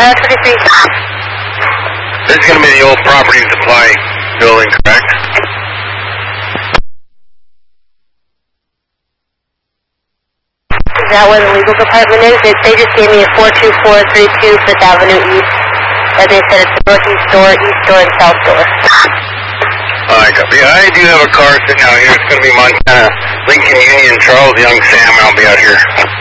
33. This is going to be the old property and supply building, correct? Is that where the legal department is? They just gave me a 42432 Fifth Avenue East. And they said it's the Northeast door, East door, and South door. Alright, copy. I do have a car sitting out here. It's going to be Montana, Lincoln Union, Charles Young, Sam. I'll be out here.